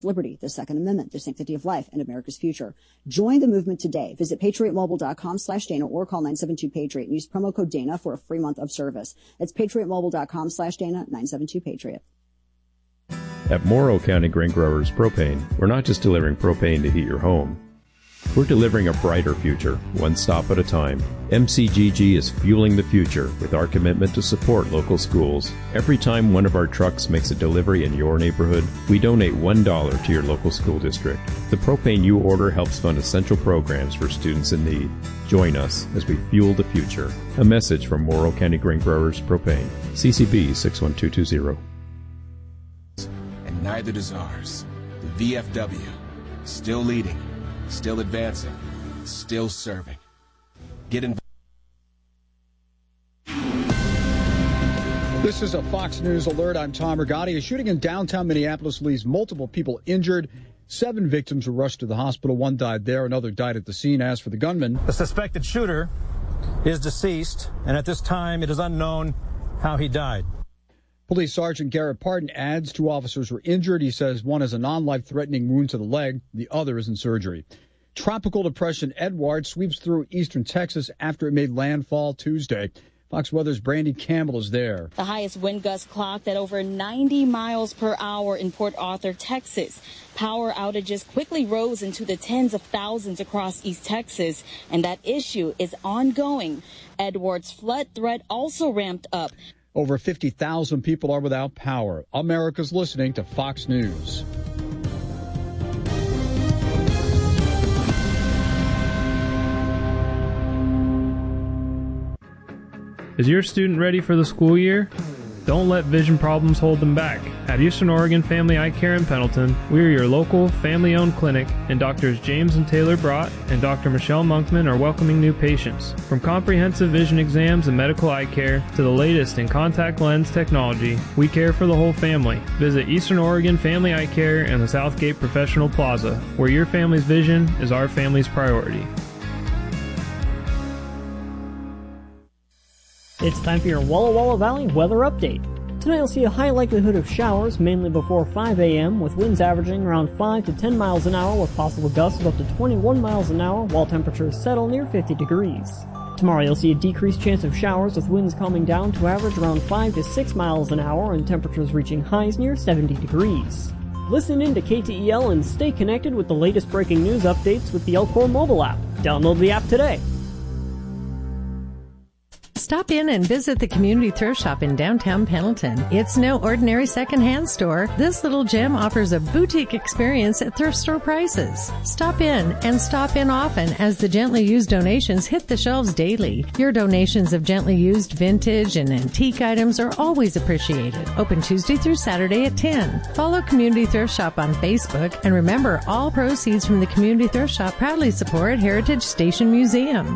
liberty, the Second Amendment, the sanctity of life, and America's future. Join the movement today. Visit patriotmobile.com/Dana or call 972-PATRIOT and use promo code Dana for a free month of service. That's patriotmobile.com/Dana, 972-PATRIOT. At Morrow County Grain Growers Propane, we're not just delivering propane to heat your home. We're delivering a brighter future, one stop at a time. MCGG is fueling the future with our commitment to support local schools. Every time one of our trucks makes a delivery in your neighborhood, we donate $1 to your local school district. The propane you order helps fund essential programs for students in need. Join us as we fuel the future. A message from Morrow County Grain Growers Propane. CCB 61220. And neither does ours. The VFW, still leading, still advancing, still serving. Get involved. This is a Fox News alert. I'm Tom Rigotti. A shooting in downtown Minneapolis leaves multiple people injured. 7 victims were rushed to the hospital. 1 died there. Another died at the scene. As for the gunman, the suspected shooter is deceased, and at this time it is unknown how he died. Police Sergeant Garrett Parton adds 2 officers were injured. He says one has a non-life-threatening wound to the leg. The other is in surgery. Tropical Depression Edward sweeps through eastern Texas after it made landfall Tuesday. Fox Weather's Brandy Campbell is there. The highest wind gust clocked at over 90 miles per hour in Port Arthur, Texas. Power outages quickly rose into the tens of thousands across East Texas, and that issue is ongoing. Edward's flood threat also ramped up. Over 50,000 people are without power. America's listening to Fox News. Is your student ready for the school year? Don't let vision problems hold them back. At Eastern Oregon Family Eye Care in Pendleton, we are your local family-owned clinic, and Doctors James and Taylor Brott and Dr. Michelle Monkman are welcoming new patients. From comprehensive vision exams and medical eye care to the latest in contact lens technology, we care for the whole family. Visit Eastern Oregon Family Eye Care in the Southgate Professional Plaza, where your family's vision is our family's priority. It's time for your Walla Walla Valley weather update. Tonight you'll see a high likelihood of showers, mainly before 5 a.m., with winds averaging around 5 to 10 miles an hour with possible gusts of up to 21 miles an hour, while temperatures settle near 50 degrees. Tomorrow you'll see a decreased chance of showers, with winds calming down to average around 5 to 6 miles an hour and temperatures reaching highs near 70 degrees. Listen in to KTEL and stay connected with the latest breaking news updates with the Elcor mobile app. Download the app today. Stop in and visit the Community Thrift Shop in downtown Pendleton. It's no ordinary secondhand store. This little gem offers a boutique experience at thrift store prices. Stop in and stop in often, as the gently used donations hit the shelves daily. Your donations of gently used vintage and antique items are always appreciated. Open Tuesday through Saturday at 10. Follow Community Thrift Shop on Facebook, and remember, all proceeds from the Community Thrift Shop proudly support Heritage Station Museum.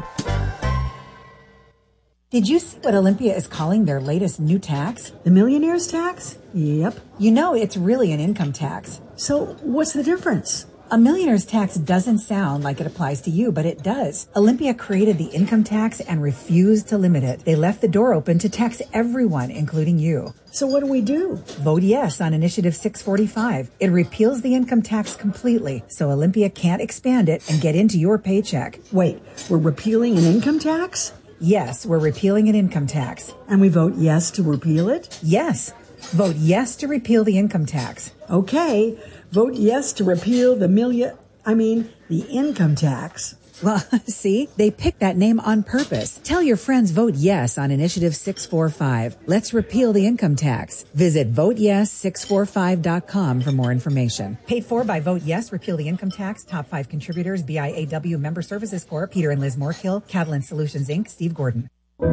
Did you see what Olympia is calling their latest new tax? The millionaire's tax? Yep. You know, it's really an income tax. So what's the difference? A millionaire's tax doesn't sound like it applies to you, but it does. Olympia created the income tax and refused to limit it. They left the door open to tax everyone, including you. So what do we do? Vote yes on Initiative 645. It repeals the income tax completely, so Olympia can't expand it and get into your paycheck. Wait, we're repealing an income tax? Yes, we're repealing an income tax. And we vote yes to repeal it? Yes. Vote yes to repeal the income tax. Okay. Vote yes to repeal the income tax. Well, see, they picked that name on purpose. Tell your friends vote yes on Initiative 645. Let's repeal the income tax. Visit voteyes645.com for more information. Paid for by Vote Yes, Repeal the Income Tax. Top 5 contributors, BIAW Member Services Corp., Peter and Liz Moorkill, Catalan Solutions, Inc., Steve Gordon.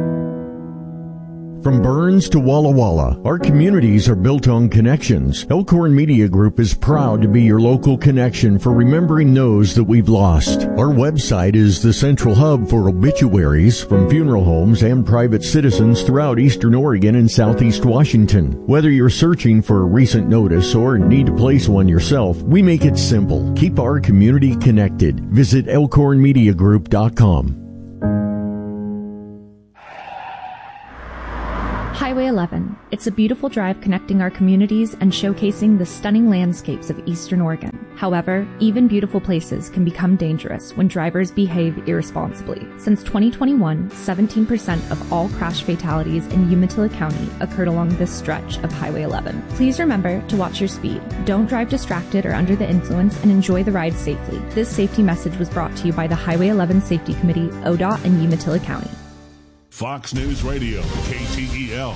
From Burns to Walla Walla, our communities are built on connections. Elkhorn Media Group is proud to be your local connection for remembering those that we've lost. Our website is the central hub for obituaries from funeral homes and private citizens throughout Eastern Oregon and Southeast Washington. Whether you're searching for a recent notice or need to place one yourself, we make it simple. Keep our community connected. Visit elkhornmediagroup.com. Highway 11. It's a beautiful drive connecting our communities and showcasing the stunning landscapes of Eastern Oregon. However, even beautiful places can become dangerous when drivers behave irresponsibly. Since 2021, 17% of all crash fatalities in Umatilla County occurred along this stretch of Highway 11. Please remember to watch your speed. Don't drive distracted or under the influence, and enjoy the ride safely. This safety message was brought to you by the Highway 11 Safety Committee, ODOT, and Umatilla County. Fox News Radio, KTEL.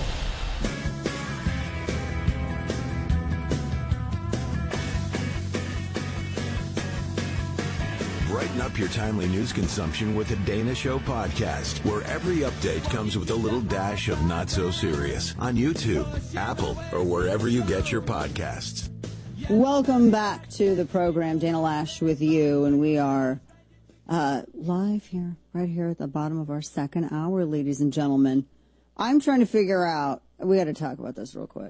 Brighten up your timely news consumption with the Dana Show podcast, where every update comes with a little dash of not so serious on YouTube, Apple, or wherever you get your podcasts. Welcome back to the program, Dana Loesch with you, and we are live here, right here at the bottom of our second hour, ladies and gentlemen. I'm trying to figure out, we got to talk about this real quick,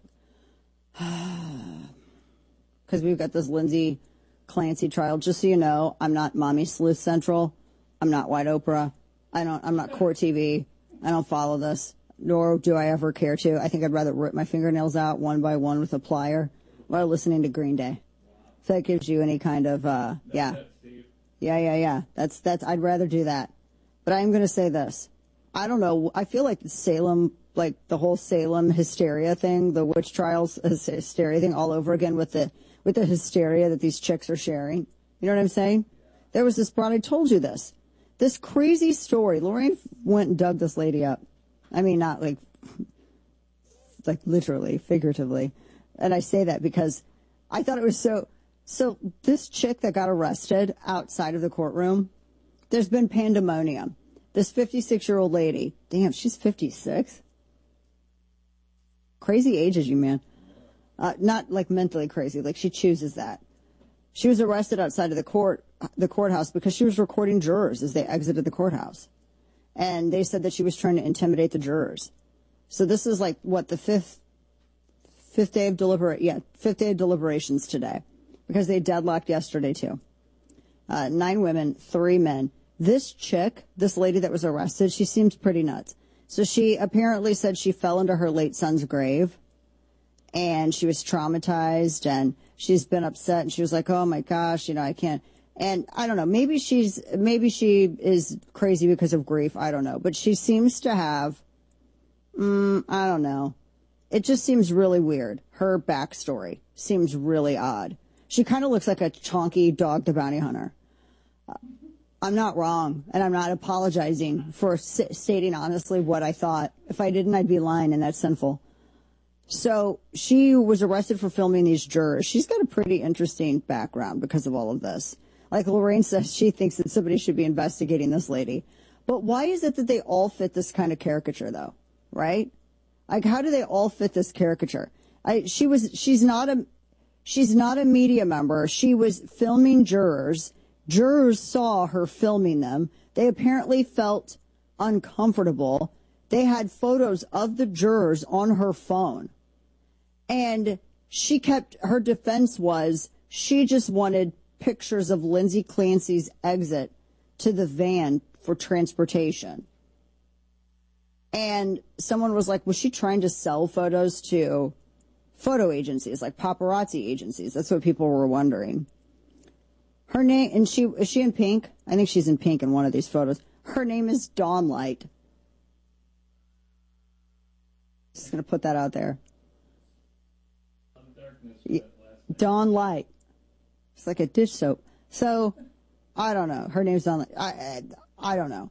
because we've got this Lindsay Clancy trial. Just so you know, I'm not Mommy Sleuth Central. I'm not White Oprah. I'm not Court TV. I don't follow this, nor do I ever care to. I think I'd rather rip my fingernails out one by one with a plier while listening to Green Day. If that gives you any kind of, Yeah. That's, I'd rather do that. But I'm going to say this. I don't know. I feel like Salem, like the whole Salem hysteria thing, the witch trials hysteria thing all over again with the hysteria that these chicks are sharing. You know what I'm saying? There was this broad, I told you this crazy story. Lorraine went and dug this lady up. I mean, not like literally, figuratively. And I say that because I thought it was So this chick that got arrested outside of the courtroom, there's been pandemonium. This 56-year-old lady, damn, she's 56? Crazy ages, you man. Not like mentally crazy, like she chooses that. She was arrested outside of the courthouse because she was recording jurors as they exited the courthouse. And they said that she was trying to intimidate the jurors. So this is like, what, the fifth day of deliberations today. Because they deadlocked yesterday, too. 9 women, 3 men. This chick, this lady that was arrested, she seems pretty nuts. So she apparently said she fell into her late son's grave, and she was traumatized, and she's been upset, and she was like, oh, my gosh, I can't. And I don't know, maybe she is crazy because of grief, I don't know. But she seems to have, I don't know. It just seems really weird. Her backstory seems really odd. She kind of looks like a chonky Dog the Bounty Hunter. I'm not wrong, and I'm not apologizing for stating honestly what I thought. If I didn't, I'd be lying, and that's sinful. So she was arrested for filming these jurors. She's got a pretty interesting background because of all of this. Like Lorraine says, she thinks that somebody should be investigating this lady. But why is it that they all fit this kind of caricature, though? Right? Like, how do they all fit this caricature? She's not a media member. She was filming jurors. Jurors saw her filming them. They apparently felt uncomfortable. They had photos of the jurors on her phone. And her defense was she just wanted pictures of Lindsay Clancy's exit to the van for transportation. And someone was like, was she trying to sell photos to photo agencies, like paparazzi agencies? That's what people were wondering. Her name, and is she in pink? I think she's in pink in one of these photos. Her name is Dawn Light. Just going to put that out there. Dawn Light. It's like a dish soap. So, I don't know. Her name's Dawn Light. I don't know.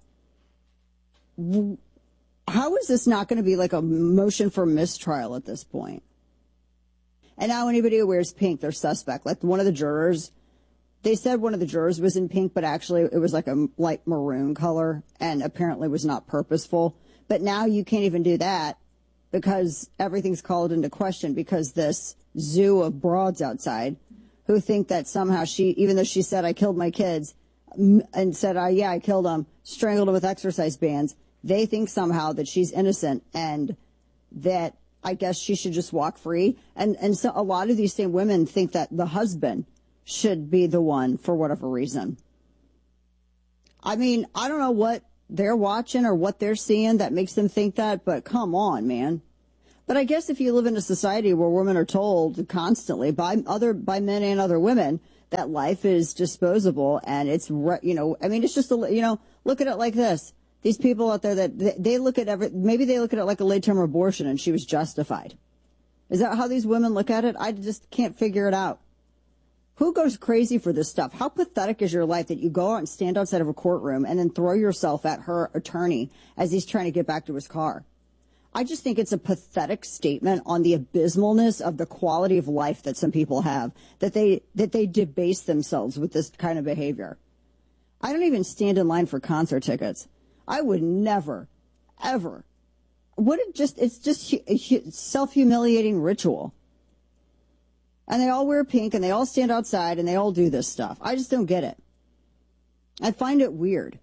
How is this not going to be like a motion for mistrial at this point? And now anybody who wears pink, they're suspect. Like one of the jurors, they said one of the jurors was in pink, but actually it was like a light maroon color and apparently was not purposeful. But now you can't even do that because everything's called into question because this zoo of broads outside who think that somehow even though she said, I killed my kids and said, yeah, I killed them, strangled them with exercise bands, they think somehow that she's innocent and that I guess she should just walk free. And so a lot of these same women think that the husband should be the one for whatever reason. I mean, I don't know what they're watching or what they're seeing that makes them think that, but come on, man. But I guess if you live in a society where women are told constantly by men and other women that life is disposable and it's, it's just, look at it like this. These people out there that they look at maybe they look at it like a late-term abortion and she was justified. Is that how these women look at it? I just can't figure it out. Who goes crazy for this stuff? How pathetic is your life that you go out and stand outside of a courtroom and then throw yourself at her attorney as he's trying to get back to his car? I just think it's a pathetic statement on the abysmalness of the quality of life that some people have, that they debase themselves with this kind of behavior. I don't even stand in line for concert tickets. I would never, ever. It's just a self-humiliating ritual. And they all wear pink and they all stand outside and they all do this stuff. I just don't get it. I find it weird.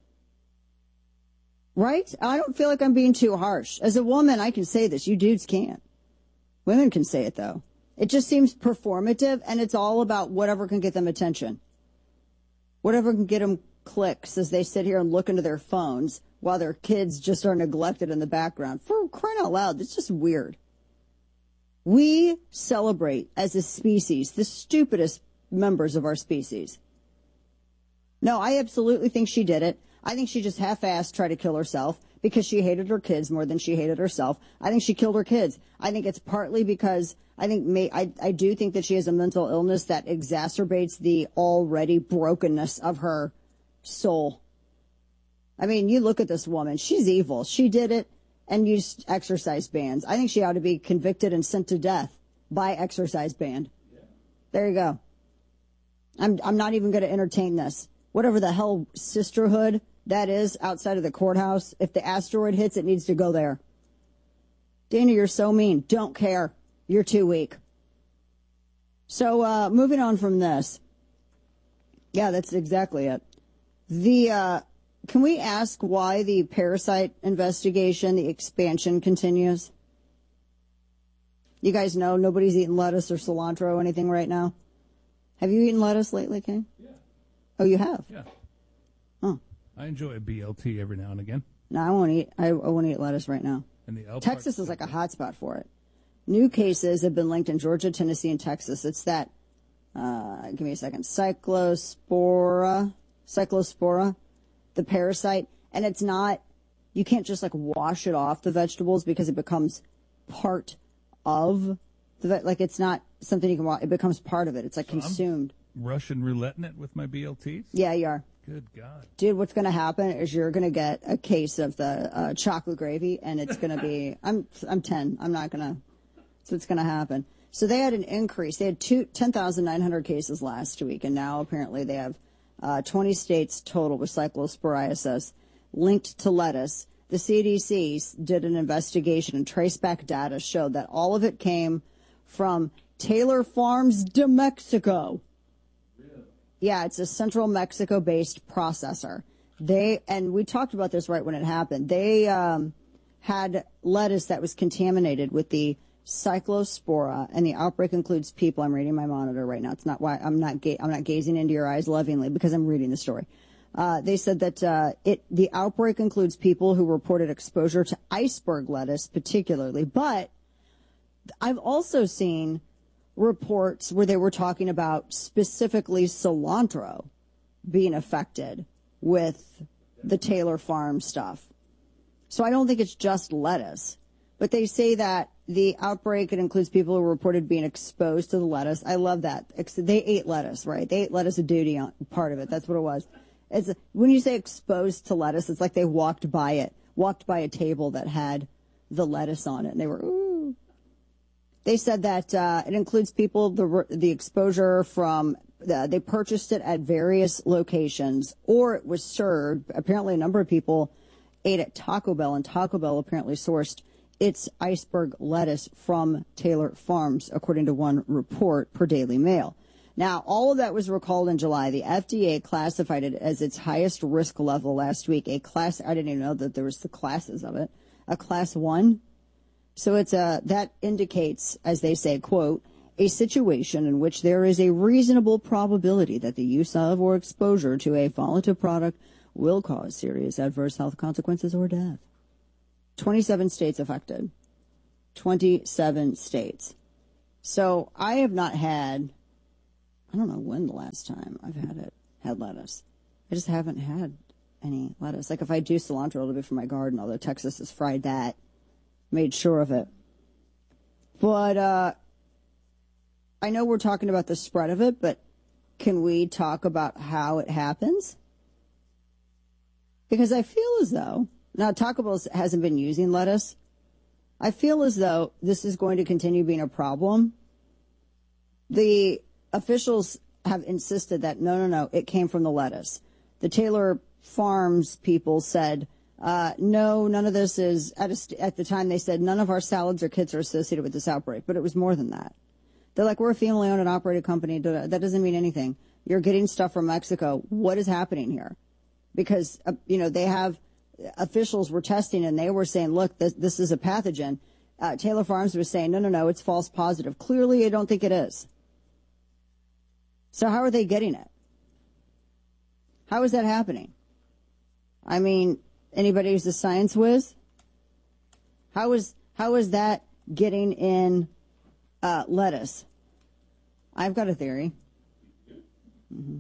Right? I don't feel like I'm being too harsh. As a woman, I can say this. You dudes can't. Women can say it, though. It just seems performative, and it's all about whatever can get them attention. Whatever can get them clicks as they sit here and look into their phones while their kids just are neglected in the background. For crying out loud, it's just weird. We celebrate, as a species, the stupidest members of our species. No, I absolutely think she did it. I think she just half-assed tried to kill herself because she hated her kids more than she hated herself. I think she killed her kids. I think it's partly because I do think that she has a mental illness that exacerbates the already brokenness of her soul. I mean, you look at this woman. She's evil. She did it and used exercise bands. I think she ought to be convicted and sent to death by exercise band. Yeah. There you go. I'm not even going to entertain this. Whatever the hell sisterhood that is outside of the courthouse, if the asteroid hits, it needs to go there. Dana, you're so mean. Don't care. You're too weak. So, moving on from this. Yeah, that's exactly it. Can we ask why the parasite investigation, the expansion continues? You guys know nobody's eating lettuce or cilantro or anything right now? Have you eaten lettuce lately, King? Yeah. Oh, you have? Yeah. Oh. I enjoy a BLT every now and again. No, I won't eat lettuce right now. And the Texas is like a hot spot for it. New cases have been linked in Georgia, Tennessee, and Texas. It's that, give me a second, Cyclospora, the parasite. And it's not, you can't just like wash it off the vegetables because it becomes part of it's not something you can wash. It becomes part of it. It's like consumed. Russian rouletting it with my BLTs? Yeah, you are. Good God. Dude, what's going to happen is you're going to get a case of the chocolate gravy, and it's going to be, I'm 10. I'm not going to, so it's going to happen. So they had an increase. They had 10,900 cases last week, and now apparently they have 20 states total with cyclosporiasis linked to lettuce. The CDC did an investigation, and traceback data showed that all of it came from Taylor Farms de Mexico. Yeah, it's a central Mexico-based processor. And we talked about this right when it happened. They had lettuce that was contaminated with the cyclospora, and the outbreak includes people. I'm reading my monitor right now. It's not why I'm not gazing into your eyes lovingly because I'm reading the story. They said that the outbreak includes people who reported exposure to iceberg lettuce, particularly. But I've also seen reports where they were talking about specifically cilantro being affected with the Taylor Farm stuff. So I don't think it's just lettuce. But they say that the outbreak, it includes people who reported being exposed to the lettuce. I love that. They ate lettuce, right? They ate lettuce a duty on part of it. That's what it was. When you say exposed to lettuce, it's like they walked by a table that had the lettuce on it, and they were, ooh. They said that it includes people, the exposure from, they purchased it at various locations, or it was served. Apparently a number of people ate at Taco Bell, and Taco Bell apparently sourced its iceberg lettuce from Taylor Farms, according to one report per Daily Mail. Now, all of that was recalled in July. The FDA classified it as its highest risk level last week. I didn't even know that there was the classes of it. A class 1. So that indicates, as they say, quote, a situation in which there is a reasonable probability that the use of or exposure to a volatile product will cause serious adverse health consequences or death. 27 states affected. 27 states. So I have not had, I don't know when the last time I've had lettuce. I just haven't had any lettuce. Like if I do cilantro, it'll be for my garden, although Texas has fried that, made sure of it. But I know we're talking about the spread of it, but can we talk about how it happens? Because I feel as though, now Taco Bell hasn't been using lettuce. I feel as though this is going to continue being a problem. The officials have insisted that, no, it came from the lettuce. The Taylor Farms people said, no, none of this is, at the time they said, none of our salads or kits are associated with this outbreak, but it was more than that. They're like, we're a family-owned and operated company. That doesn't mean anything. You're getting stuff from Mexico. What is happening here? Because, they have, officials were testing and they were saying, look, this is a pathogen. Taylor Farms was saying, no, it's false positive. Clearly, I don't think it is. So how are they getting it? How is that happening? I mean, anybody who's a science whiz? How is that getting in lettuce? I've got a theory. Mm-hmm.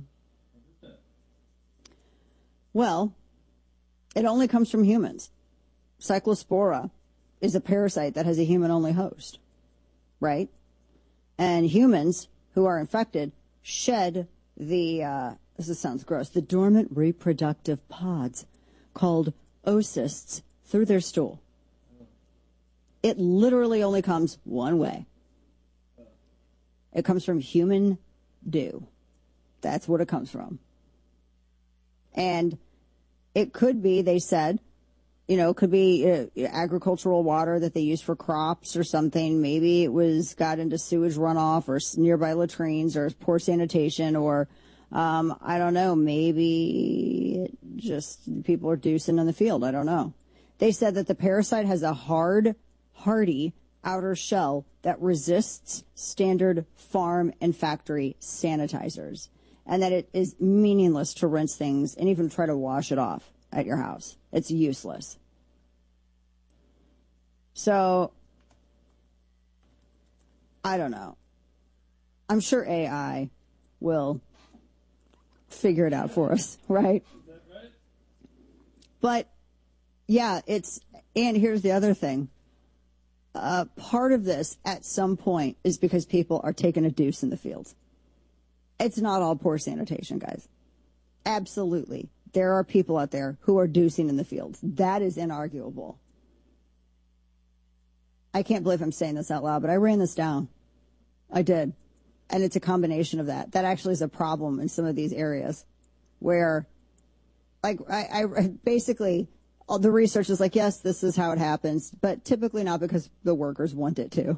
Well, it only comes from humans. Cyclospora is a parasite that has a human-only host, right? And humans who are infected shed the, this sounds gross, the dormant reproductive pods called oocysts through their stool. It literally only comes one way. It comes from human dew. That's what it comes from. And it could be, they said, it could be agricultural water that they use for crops or something. Maybe it got into sewage runoff or nearby latrines or poor sanitation or, I don't know, maybe just people are deucing in the field. I don't know. They said that the parasite has a hardy outer shell that resists standard farm and factory sanitizers, and that it is meaningless to rinse things and even try to wash it off at your house. It's useless. So, I don't know. I'm sure AI will figure it out for us, right? Is that right? But, yeah, and here's the other thing. Part of this, at some point, is because people are taking a deuce in the fields. It's not all poor sanitation, guys. Absolutely. There are people out there who are deucing in the fields. That is inarguable. I can't believe I'm saying this out loud, but I ran this down. I did. And it's a combination of that. That actually is a problem in some of these areas where, like, I basically, all the research is like, yes, this is how it happens, but typically not because the workers want it to.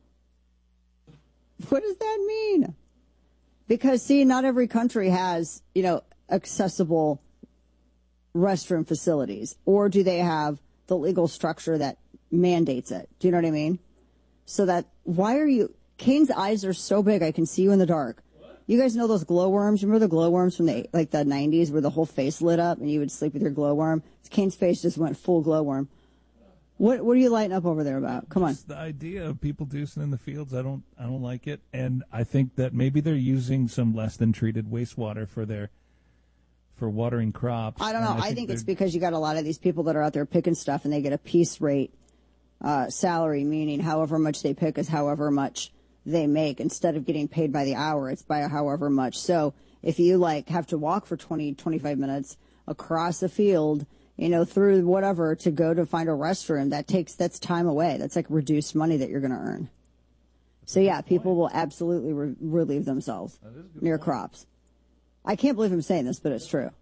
What does that mean? Because, see, not every country has, accessible restroom facilities, or do they have the legal structure that mandates it? Do you know what I mean? So that, Kane's eyes are so big I can see you in the dark. What? You guys know those glowworms? Remember the glowworms from the 90s where the whole face lit up and you would sleep with your glowworm? Kane's face just went full glowworm. What are you lighting up over there about? Come on. Just the idea of people deucing in the fields, I don't like it, and I think that maybe they're using some less than treated wastewater for watering crops. I don't know. I think it's because you got a lot of these people that are out there picking stuff and they get a piece rate salary, meaning however much they pick is however much they make. Instead of getting paid by the hour, it's by however much. So if you have to walk for 20, 25 minutes across a field, through whatever to go to find a restroom, that's time away. That's like reduced money that you're going to earn. So yeah, people will absolutely relieve themselves near crops. I can't believe I'm saying this, but it's true.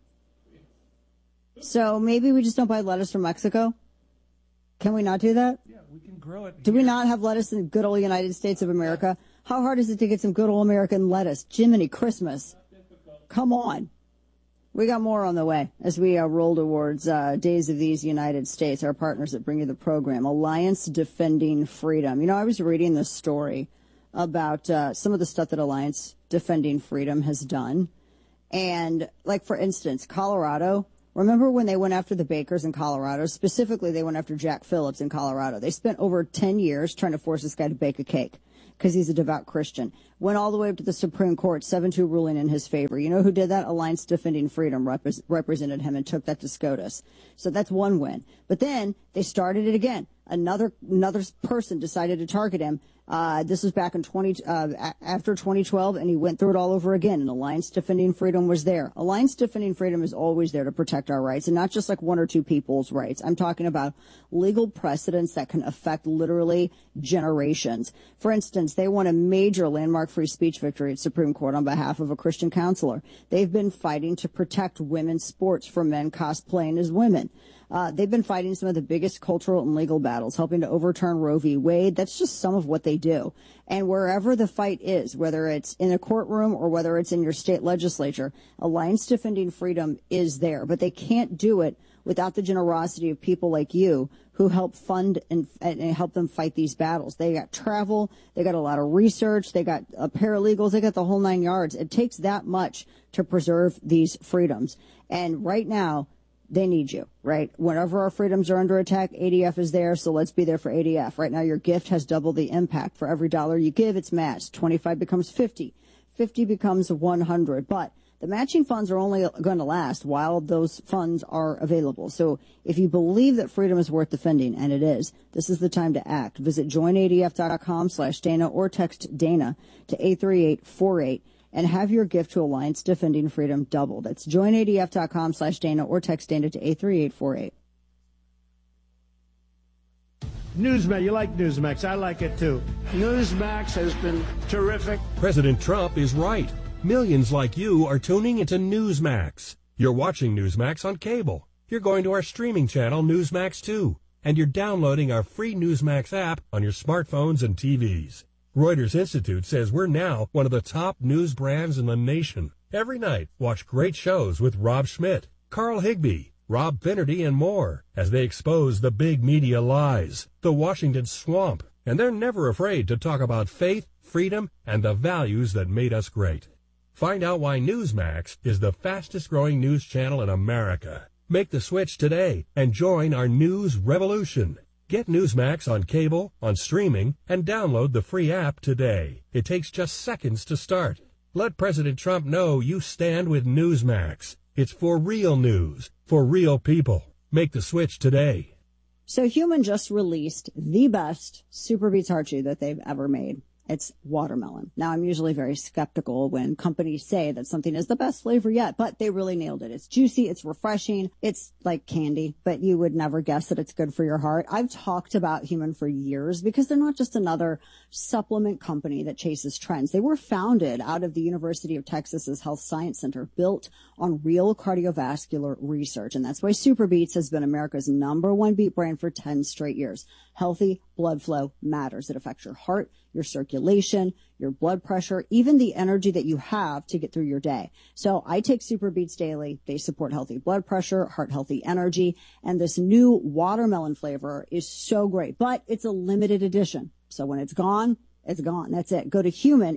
So maybe we just don't buy lettuce from Mexico? Can we not do that? Yeah, we can grow it. Do we not have lettuce in the good old United States of America? How hard is it to get some good old American lettuce? Jiminy Christmas. Come on. We got more on the way as we roll towards Days of These United States, our partners that bring you the program, Alliance Defending Freedom. I was reading this story about some of the stuff that Alliance Defending Freedom has done. And, for instance, Colorado Remember when they went after the bakers in Colorado? Specifically, they went after Jack Phillips in Colorado. They spent over 10 years trying to force this guy to bake a cake because he's a devout Christian. Went all the way up to the Supreme Court, 7-2 ruling in his favor. You know who did that? Alliance Defending Freedom represented him and took that to SCOTUS. So that's one win. But then they started it again. Another person decided to target him. This was back in after 2012, and he went through it all over again. And Alliance Defending Freedom was there. Alliance Defending Freedom is always there to protect our rights, and not just like one or two people's rights. I'm talking about legal precedents that can affect literally generations. For instance, they won a major landmark free speech victory at Supreme Court on behalf of a Christian counselor. They've been fighting to protect women's sports from men cosplaying as women. They've been fighting some of the biggest cultural and legal battles, helping to overturn Roe v. Wade. That's just some of what they do. And wherever the fight is, whether it's in a courtroom or whether it's in your state legislature, Alliance Defending Freedom is there. But they can't do it without the generosity of people like you who help fund and help them fight these battles. They got travel. They got a lot of research. They got paralegals. They got the whole 9 yards. It takes that much to preserve these freedoms. And right now, they need you, right? Whenever our freedoms are under attack, ADF is there, so let's be there for ADF. Right now, your gift has double the impact. For every dollar you give, it's matched. 25 becomes 50. 50 becomes 100. But the matching funds are only going to last while those funds are available. So if you believe that freedom is worth defending, and it is, this is the time to act. Visit joinadf.com/Dana or text Dana to 83848. and have your gift to Alliance Defending Freedom doubled. That's joinadf.com/Dana or text Dana to 83848. Newsmax, you like Newsmax. I like it too. Newsmax has been terrific. President Trump is right. Millions like you are tuning into Newsmax. You're watching Newsmax on cable. You're going to our streaming channel, Newsmax 2. And you're downloading our free Newsmax app on your smartphones and TVs. Reuters Institute says we're now one of the top news brands in the nation. Every night, watch great shows with Rob Schmidt, Carl Higbie, Rob Finnerty, and more as they expose the big media lies, the Washington swamp, and they're never afraid to talk about faith, freedom, and the values that made us great. Find out why Newsmax is the fastest-growing news channel in America. Make the switch today and join our news revolution. Get Newsmax on cable, on streaming, and download the free app today. It takes just seconds to start. Let President Trump know you stand with Newsmax. It's for real news, for real people. Make the switch today. So Human just released the best Super Beets Heart Chew that they've ever made. It's watermelon. Now, I'm usually very skeptical when companies say that something is the best flavor yet, but they really nailed it. It's juicy. It's refreshing. It's like candy, but you would never guess that it's good for your heart. I've talked about Human for years because they're not just another supplement company that chases trends. They were founded out of the University of Texas's Health Science Center, built on real cardiovascular research. And that's why Super Beets has been America's #1 beet brand for 10 straight years. Healthy blood flow matters. It affects your heart, your circulation, your blood pressure, even the energy that you have to get through your day. So I take Super Beets daily. They support healthy blood pressure, heart healthy energy, and this new watermelon flavor is so great, but it's a limited edition. So when it's gone, it's gone. That's it. Go to Human,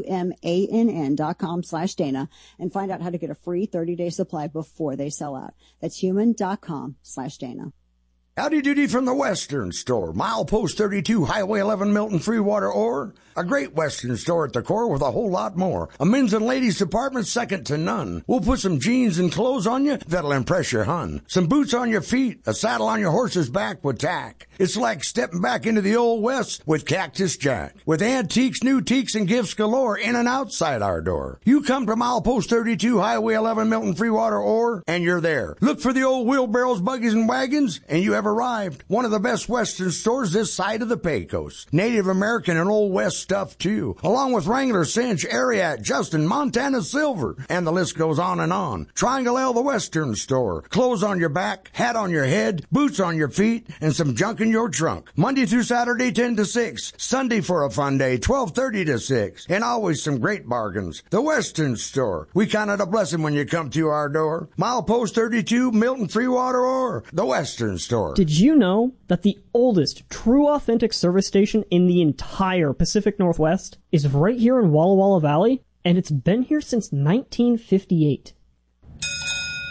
HUMANN.com/Dana and find out how to get a free 30-day supply before they sell out. That's human.com/Dana. Howdy doody from the Western Store. Milepost 32, Highway 11, Milton, Freewater, Ore. A great Western store at the core with a whole lot more. A men's and ladies department second to none. We'll put some jeans and clothes on you that'll impress your hun. Some boots on your feet, a saddle on your horse's back with tack. It's like stepping back into the Old West with Cactus Jack. With antiques, new teaks, and gifts galore in and outside our door. You come to Milepost 32, Highway 11, Milton, Freewater, Ore, and you're there. Look for the old wheelbarrows, buggies, and wagons, and you have arrived. One of the best Western stores this side of the Pecos. Native American and Old West stuff, too. Along with Wrangler, Cinch, Ariat, Justin, Montana Silver, and the list goes on and on. Triangle L, the Western Store. Clothes on your back, hat on your head, boots on your feet, and some junk in your trunk. Monday through Saturday, 10 to 6. Sunday for a fun day, 12:30 to 6. And always some great bargains. The Western Store. We count it a blessing when you come to our door. Milepost 32, Milton, Freewater, or the Western Store. Did you know that the oldest true authentic service station in the entire Pacific Northwest is right here in Walla Walla Valley? And it's been here since 1958.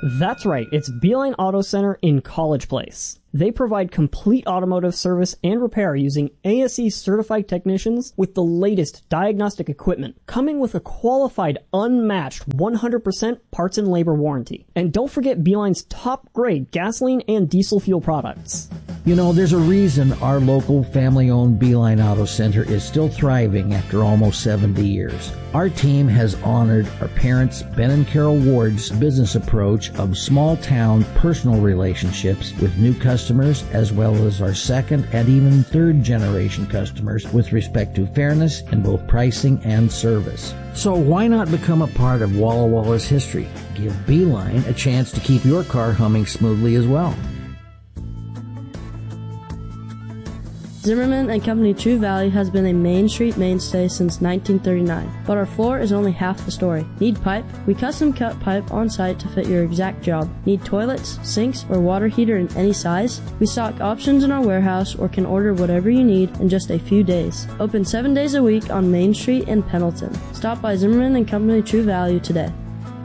That's right, it's Beeline Auto Center in College Place. They provide complete automotive service and repair using ASE certified technicians with the latest diagnostic equipment, coming with a qualified, unmatched 100% parts and labor warranty. And don't forget Beeline's top grade gasoline and diesel fuel products. You know, there's a reason our local family-owned Beeline Auto Center is still thriving after almost 70 years. Our team has honored our parents, Ben and Carol Ward's business approach of small-town personal relationships with new customers, as well as our second and even third-generation customers with respect to fairness in both pricing and service. So why not become a part of Walla Walla's history? Give Beeline a chance to keep your car humming smoothly as well. Zimmerman & Company True Value has been a Main Street mainstay since 1939, but our floor is only half the story. Need pipe? We custom cut pipe on site to fit your exact job. Need toilets, sinks, or water heater in any size? We stock options in our warehouse or can order whatever you need in just a few days. Open 7 days a week on Main Street in Pendleton. Stop by Zimmerman & Company True Value today.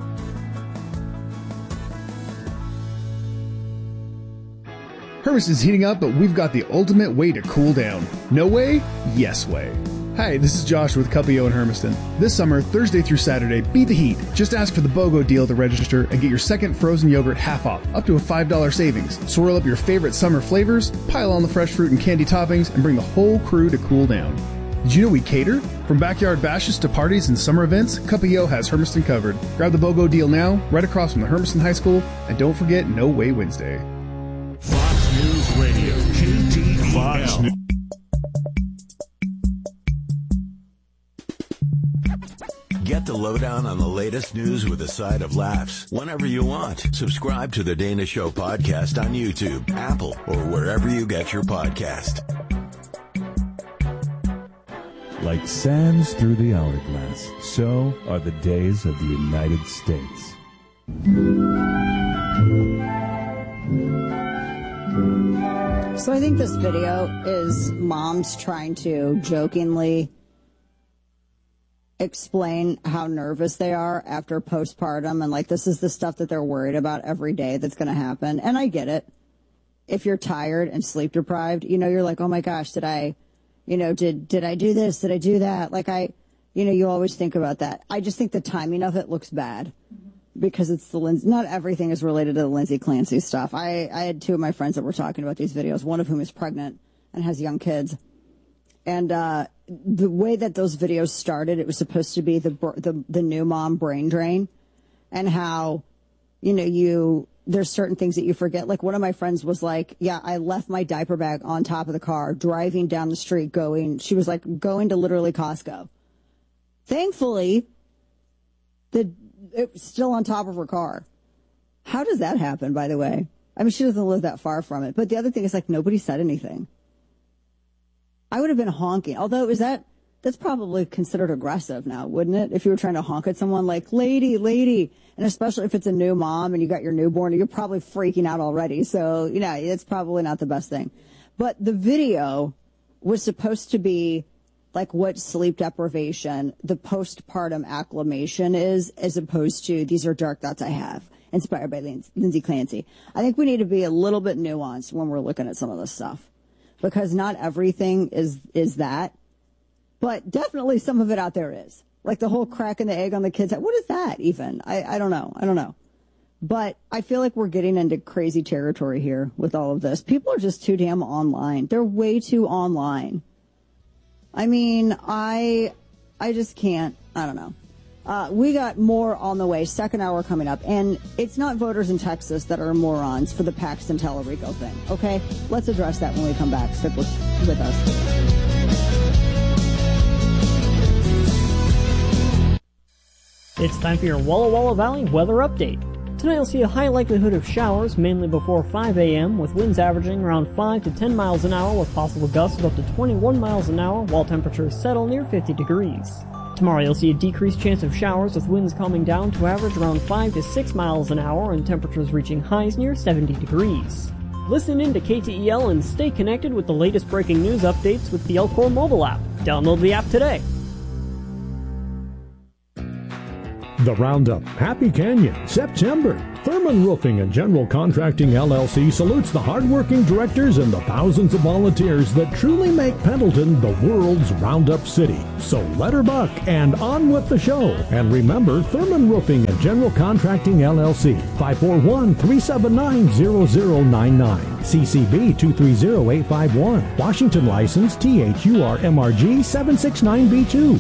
Hermiston's heating up, but we've got the ultimate way to cool down. No way? Yes way. Hi, this is Josh with Cuppio in Hermiston. This summer, Thursday through Saturday, beat the heat. Just ask for the BOGO deal at the register and get your second frozen yogurt half off, up to a $5 savings. Swirl up your favorite summer flavors, pile on the fresh fruit and candy toppings, and bring the whole crew to cool down. Did you know we cater? From backyard bashes to parties and summer events, Cuppio has Hermiston covered. Grab the BOGO deal now, right across from the Hermiston High School, and don't forget No Way Wednesday. Fox News Radio, KTEL. Get the lowdown on the latest news with a side of laughs whenever you want. Subscribe to the Dana Show podcast on YouTube, Apple, or wherever you get your podcast. Like sands through the hourglass, so are the days of the United States. So I think this video is moms trying to jokingly explain how nervous they are after postpartum, and like this is the stuff that they're worried about every day that's going to happen. And I get it. If you're tired and sleep deprived, you know, you're like, oh my gosh, did I do this? Did I do that? Like you always think about that. I just think the timing of it looks bad because it's not everything is related to the Lindsay Clancy stuff. I had two of my friends that were talking about these videos, one of whom is pregnant and has young kids. And, the way that those videos started, it was supposed to be the new mom brain drain and how, there's certain things that you forget. Like one of my friends was like, yeah, I left my diaper bag on top of the car, driving down the street she was like going to literally Costco. Thankfully, it was still on top of her car. How does that happen, by the way? I mean, she doesn't live that far from it. But the other thing is like nobody said anything. I would have been honking. Although, that's probably considered aggressive now, wouldn't it? If you were trying to honk at someone like, lady. And especially if it's a new mom and you got your newborn, you're probably freaking out already. So, it's probably not the best thing. But the video was supposed to be like what sleep deprivation, the postpartum acclimation is, as opposed to these are dark thoughts I have, inspired by Lindsay Clancy. I think we need to be a little bit nuanced when we're looking at some of this stuff. Because not everything is that, but definitely some of it out there is. Like the whole cracking the egg on the kids. What is that even? I don't know. But I feel like we're getting into crazy territory here with all of this. People are just too damn online. They're way too online. I mean, I just can't. I don't know. We got more on the way, second hour coming up. And it's not voters in Texas that are morons for the Paxton Tellerico thing, okay? Let's address that when we come back. Stick with us. It's time for your Walla Walla Valley weather update. Tonight you'll see a high likelihood of showers, mainly before 5 a.m., with winds averaging around 5 to 10 miles an hour with possible gusts of up to 21 miles an hour, while temperatures settle near 50 degrees. Tomorrow you'll see a decreased chance of showers with winds calming down to average around 5 to 6 miles an hour and temperatures reaching highs near 70 degrees. Listen in to KTEL and stay connected with the latest breaking news updates with the Elcor mobile app. Download the app today. The Roundup, Happy Canyon, September. Thurman Roofing and General Contracting LLC salutes the hardworking directors and the thousands of volunteers that truly make Pendleton the world's Roundup city. So let her buck and on with the show. And remember, Thurman Roofing and General Contracting LLC, 541-379-0099. CCB 230851. Washington license THURMRG 769B2.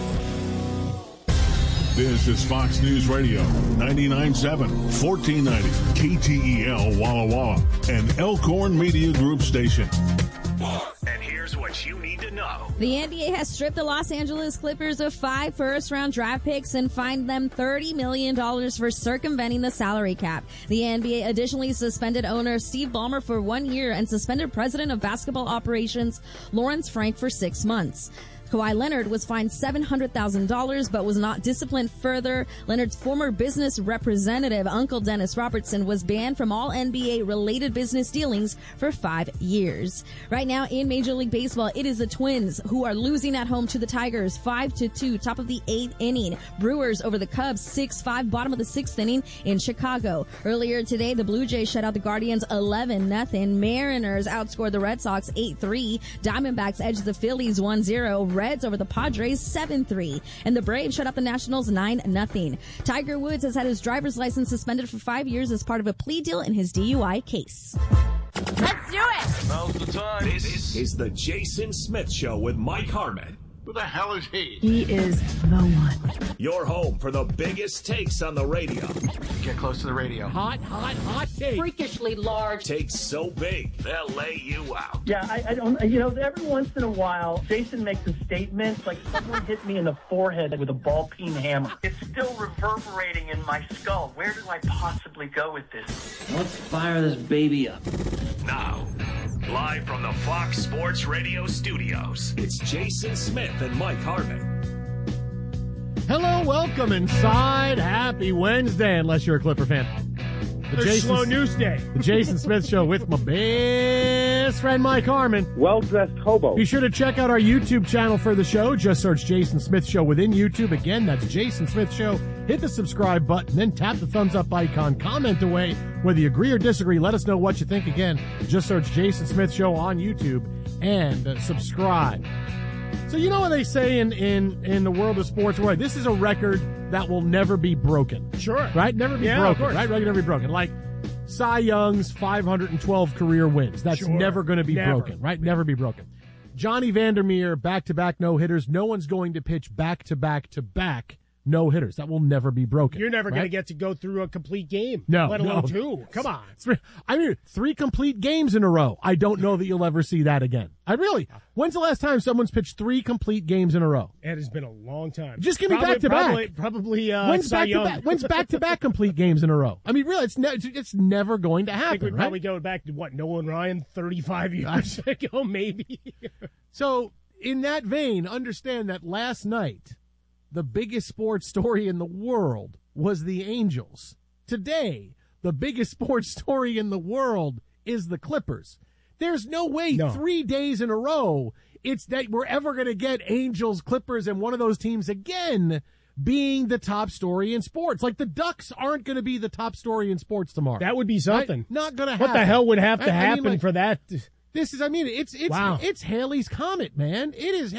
This is Fox News Radio, 99.7, 1490, KTEL Walla Walla, and Elkhorn Media Group station. And here's what you need to know. The NBA has stripped the Los Angeles Clippers of 5 first-round draft picks and fined them $30 million for circumventing the salary cap. The NBA additionally suspended owner Steve Ballmer for 1 year and suspended president of basketball operations Lawrence Frank for 6 months. Kawhi Leonard was fined $700,000 but was not disciplined further. Leonard's former business representative, Uncle Dennis Robertson, was banned from all NBA-related business dealings for 5 years. Right now in Major League Baseball, it is the Twins who are losing at home to the Tigers 5-2, top of the 8th inning. Brewers over the Cubs 6-5, bottom of the 6th inning in Chicago. Earlier today, the Blue Jays shut out the Guardians 11-0. Mariners outscored the Red Sox 8-3. Diamondbacks edged the Phillies 1-0. Reds over the Padres 7-3, and the Braves shut out the Nationals 9-0. Tiger Woods has had his driver's license suspended for 5 years as part of a plea deal in his DUI case. Let's do it! Now's the time. This is the Jason Smith Show with Mike Harmon. Who the hell is he? He is the one. Your home for the biggest takes on the radio. Get close to the radio. Hot take. Freakishly large. Takes so big, they'll lay you out. Yeah, I don't, every once in a while, Jason makes a statement like someone hit me in the forehead with a ball-peen hammer. It's still reverberating in my skull. Where do I possibly go with this? Let's fire this baby up. Now, live from the Fox Sports Radio studios, it's Jason Smith and Mike Harmon. Hello, welcome inside. Happy Wednesday, unless you're a Clipper fan. Slow news day. The Jason Smith Show with my best friend Mike Harmon. Well-dressed hobo. Be sure to check out our YouTube channel for the show. Just search Jason Smith Show within YouTube. Again, that's Jason Smith Show. Hit the subscribe button, then tap the thumbs up icon. Comment away. Whether you agree or disagree, let us know what you think. Again, just search Jason Smith Show on YouTube and subscribe. So you know what they say in the world of sports, right? This is a record that will never be broken. Sure. Right? Never be broken. Right? Record never be broken. Like Cy Young's 512 career wins. That's never going to be broken. Right? Never be broken. Johnny Vandermeer, back-to-back no-hitters. No one's going to pitch back-to-back-to-back no-hitters. That will never be broken. You're never going to get to go through a complete game. No. Let alone two. Come on. I mean, 3 complete games in a row. I don't know that you'll ever see that again. When's the last time someone's pitched 3 complete games in a row? It has been a long time. Just give me back-to-back. Probably when's back-to-back complete games in a row? I mean, really, it's never going to happen. I think we probably go back to, Nolan Ryan 35 years ago, maybe. So, in that vein, understand that last night, the biggest sports story in the world was the Angels. Today, the biggest sports story in the world is the Clippers. There's no way 3 days in a row it's that we're ever going to get Angels, Clippers, and one of those teams again being the top story in sports. Like the Ducks aren't going to be the top story in sports tomorrow. That would be something. Right? Not going to happen. What the hell would have to happen for that? This is, it's Halley's Comet, man.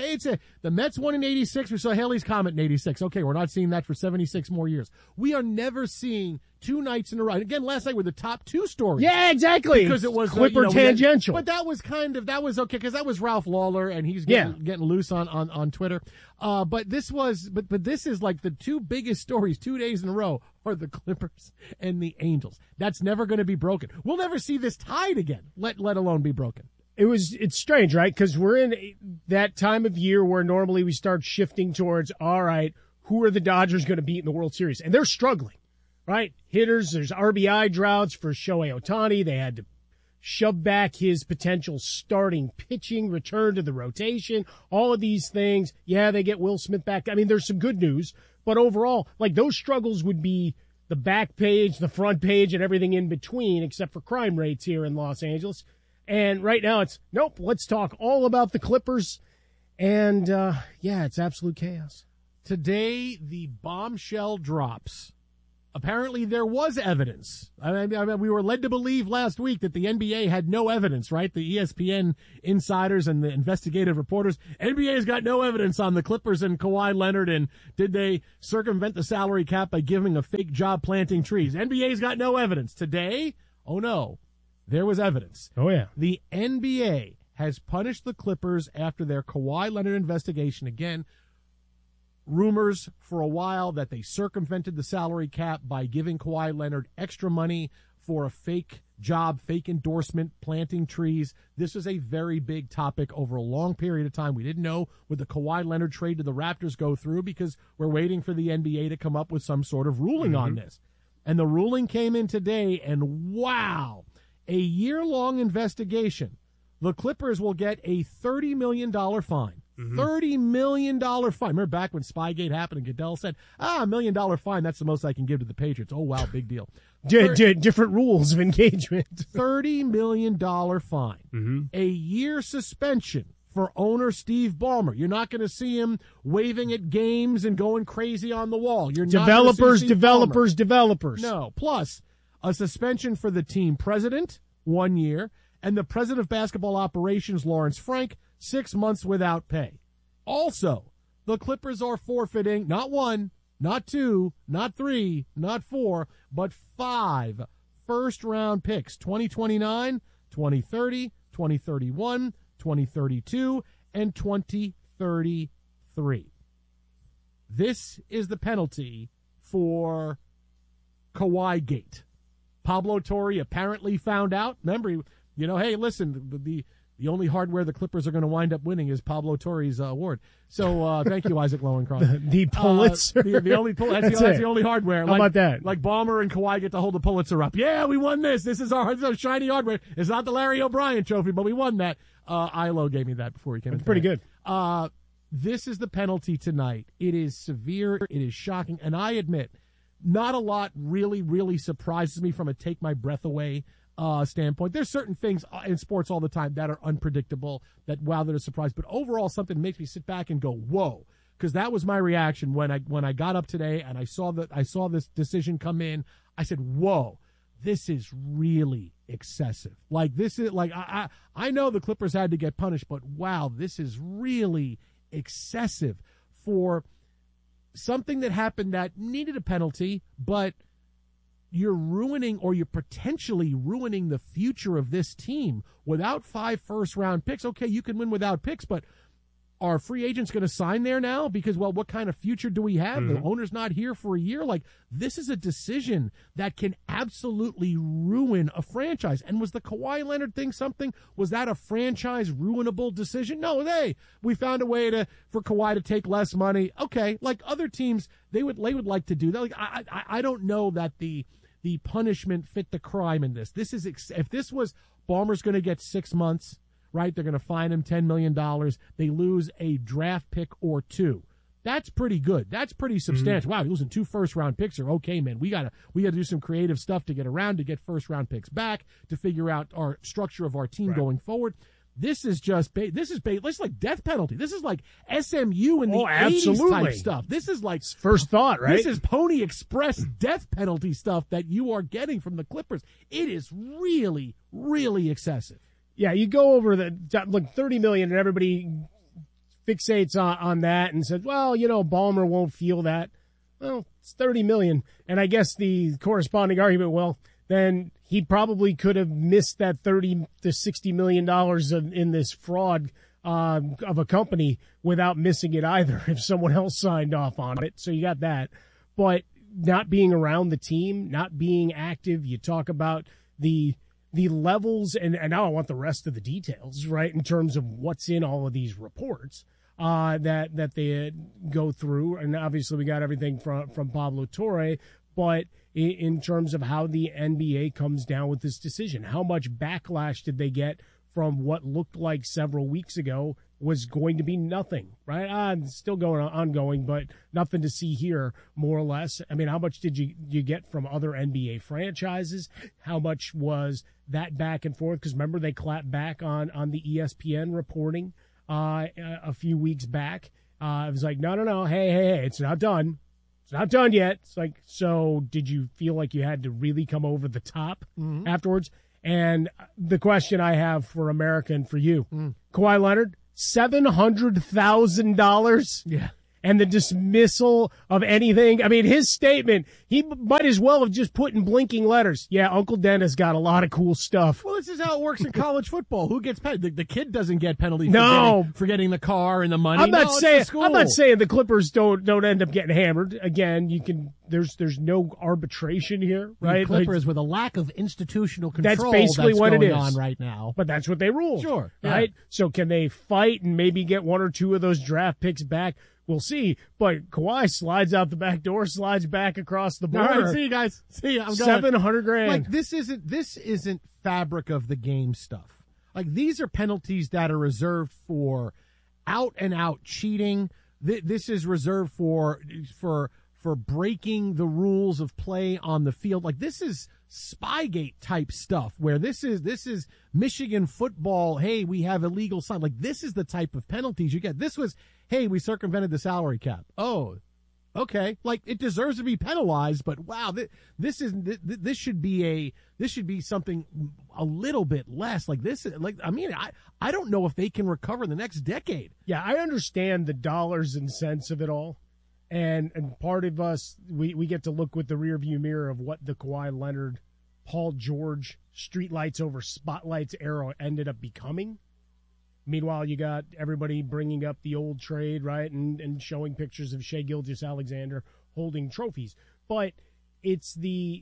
The Mets won in 86. We saw Halley's Comet in 86. Okay, we're not seeing that for 76 more years. We are never seeing 2 nights in a row. Again, last night were the top 2 stories. Yeah, exactly. Because it was Clipper tangential. But that was okay, because that was Ralph Lawler, and he's getting loose on Twitter. But this is like the 2 biggest stories 2 days in a row are the Clippers and the Angels. That's never going to be broken. We'll never see this tied again, let alone be broken. It's strange, right? Because we're in that time of year where normally we start shifting towards, all right, who are the Dodgers going to beat in the World Series? And they're struggling, right? Hitters, there's RBI droughts for Shohei Ohtani. They had to shove back his potential starting pitching, return to the rotation, all of these things. Yeah, they get Will Smith back. I mean, there's some good news. But overall, like those struggles would be the back page, the front page, and everything in between, except for crime rates here in Los Angeles. And right now it's, let's talk all about the Clippers. And, it's absolute chaos. Today, the bombshell drops. Apparently, there was evidence. I mean, we were led to believe last week that the NBA had no evidence, right? The ESPN insiders and the investigative reporters. NBA's got no evidence on the Clippers and Kawhi Leonard, and did they circumvent the salary cap by giving a fake job planting trees? NBA's got no evidence. Today, oh no, there was evidence. Oh, yeah. The NBA has punished the Clippers after their Kawhi Leonard investigation. Again, rumors for a while that they circumvented the salary cap by giving Kawhi Leonard extra money for a fake job, fake endorsement, planting trees. This was a very big topic over a long period of time. We didn't know would the Kawhi Leonard trade to the Raptors go through because we're waiting for the NBA to come up with some sort of ruling on this. And the ruling came in today, and wow, a year-long investigation. The Clippers will get a $30 million fine. $30 million fine. Remember back when Spygate happened and Goodell said, $1 million fine, that's the most I can give to the Patriots. Oh, wow, big deal. Different rules of engagement. $30 million fine. A year suspension for owner Steve Ballmer. You're not going to see him waving at games and going crazy on the wall. You're not developers. No. Plus, a suspension for the team president, 1 year, and the president of basketball operations, Lawrence Frank, 6 months without pay. Also, the Clippers are forfeiting not 1, not 2, not 3, not 4, but 5 first-round picks, 2029, 2030, 2031, 2032, and 2033. This is the penalty for Kawhi Gate. Pablo Torre apparently found out. Remember, hey, listen, the only hardware the Clippers are going to wind up winning is Pablo Torre's award. So thank you, Isaac Lowenkron. The Pulitzer. That's the only hardware. How about that? Like Ballmer and Kawhi get to hold the Pulitzer up. Yeah, we won this. This is our shiny hardware. It's not the Larry O'Brien trophy, but we won that. Ilo gave me that before he came in. It's pretty good. This is the penalty tonight. It is severe. It is shocking. And I admit, not a lot really, really surprises me from a take my breath away standpoint. There's certain things in sports all the time that are unpredictable, that they're a surprise. But overall, something makes me sit back and go, whoa, because that was my reaction when I got up today and I saw this decision come in. I said, whoa, this is really excessive. Like this is like I know the Clippers had to get punished, but wow, this is really excessive for something that happened that needed a penalty, but you're ruining, or you're potentially ruining, the future of this team without 5 first-round picks. Okay, you can win without picks, but are free agents going to sign there now? Because, well, what kind of future do we have? The owner's not here for a year. Like, this is a decision that can absolutely ruin a franchise. And was the Kawhi Leonard thing something? Was that a franchise ruinable decision? No, we found a way for Kawhi to take less money. Okay, like other teams, they would like to do that. Like, I don't know that the punishment fit the crime in this. This is, if this was Ballmer's going to get 6 months, right? They're going to fine him $10 million. They lose a draft pick or 2. That's pretty good. That's pretty substantial. Wow, losing 2 first-round picks are okay, man. We gotta do some creative stuff to get around, to get first-round picks back, to figure out our structure of our team going forward. This is like death penalty. This is like SMU in the 80s type stuff. This is like first thought, right? This is Pony Express death penalty stuff that you are getting from the Clippers. It is really, really excessive. Yeah, you go over $30 million, and everybody fixates on that and says, well, Ballmer won't feel that. Well, it's $30 million, and I guess the corresponding argument, well, then he probably could have missed that $30 to $60 million in this fraud of a company without missing it either if someone else signed off on it. So you got that. But not being around the team, not being active, you talk about the levels, and now I want the rest of the details, right, in terms of what's in all of these reports that they go through. And obviously we got everything from Pablo Torre, but in terms of how the NBA comes down with this decision, how much backlash did they get from what looked like several weeks ago was going to be nothing, right? Still ongoing, but nothing to see here, more or less. I mean, how much did you get from other NBA franchises? How much was that back and forth? Because remember, they clapped back on the ESPN reporting a few weeks back I was like, no, hey, it's not done. It's not done yet. It's like, so did you feel like you had to really come over the top afterwards? And the question I have for America and for you, Kawhi Leonard, $700,000? Yeah. And the dismissal of anything. I mean, his statement, he might as well have just put in blinking letters. Yeah, Uncle Dennis got a lot of cool stuff. Well, this is how it works in college football. Who gets penalty? The kid doesn't get penalty for getting the car and the money. I'm not saying the Clippers don't end up getting hammered. Again, there's no arbitration here, right? The Clippers with a lack of institutional control. That's basically what it is on right now. But that's what they rule. Sure. Right? Yeah. So can they fight and maybe get one or two of those draft picks back? We'll see. But Kawhi slides out the back door, slides back across the border. All right, see you guys. See you. I'm $700,000. Like this isn't fabric of the game stuff. Like these are penalties that are reserved for out and out cheating. This is reserved for breaking the rules of play on the field. Like this is Spygate type stuff where this is Michigan football. Hey, we have illegal sign. Like this is the type of penalties you get. This was, hey, we circumvented the salary cap. Oh, okay. Like it deserves to be penalized, but wow, this should be something a little bit less. Like this, I don't know if they can recover the next decade. Yeah, I understand the dollars and cents of it all. And part of us, we get to look with the rearview mirror of what the Kawhi Leonard, Paul George, streetlights over spotlights era ended up becoming. Meanwhile, you got everybody bringing up the old trade, right, and showing pictures of Shai Gilgeous-Alexander holding trophies. But it's the